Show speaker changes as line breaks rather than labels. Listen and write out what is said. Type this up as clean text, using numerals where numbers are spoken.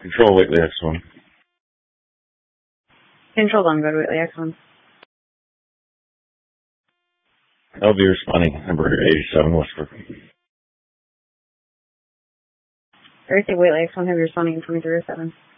Control Whitley X1.
Control on, go to Whitley X1.
LV responding, number 87, Westbrook.
Thursday, Whitley X1, have you responding 2307.